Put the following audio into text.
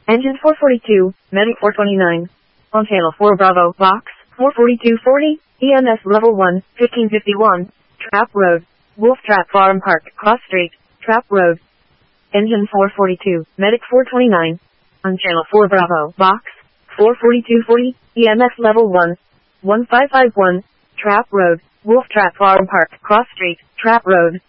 Engine 442, Medic 429. On channel 4 Bravo, box 44240, EMS level 1, 1551, Trap Road, Wolf Trap Farm Park, Cross Street, Trap Road. Engine 442, Medic 429. On channel 4 Bravo, box 44240, EMS level 1, 1551, Trap Road, Wolf Trap Farm Park, Cross Street, Trap Road.